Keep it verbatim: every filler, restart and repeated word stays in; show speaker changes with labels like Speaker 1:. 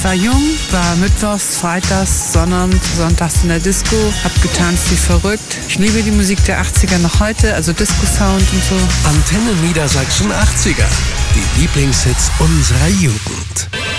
Speaker 1: War jung, war mittwochs, freitags, sonnabends, sonntags in der Disco, hab getanzt wie verrückt. Ich liebe die Musik der achtziger noch heute, also Disco-Sound und so.
Speaker 2: Antenne Niedersachsen achtziger, die Lieblingshits unserer Jugend.